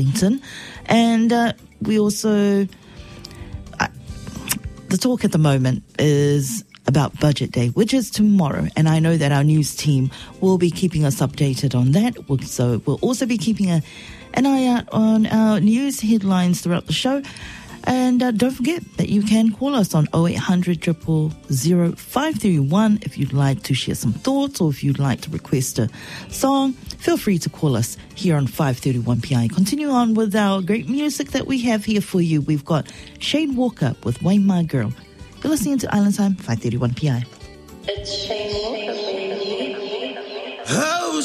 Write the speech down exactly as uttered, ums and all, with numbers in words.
And uh, we also, uh, the talk at the moment is about Budget Day, which is tomorrow. And I know that our news team will be keeping us updated on that. So we'll also be keeping a, an eye out on our news headlines throughout the show. And uh, don't forget that you can call us on oh eight hundred, zero zero zero, five three one if you'd like to share some thoughts or if you'd like to request a song. Feel free to call us here on five thirty-one P I. Continue on with our great music that we have here for you. We've got Shane Walker with Wayne My Girl. You're listening to Island Time, five thirty-one P I. It's Shane Walker.